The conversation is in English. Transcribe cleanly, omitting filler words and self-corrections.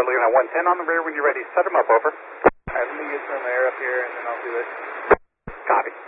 looking at 110 on the rear when you're ready. Set them up, over. Alright, let me get some air up here and then I'll do it. Copy.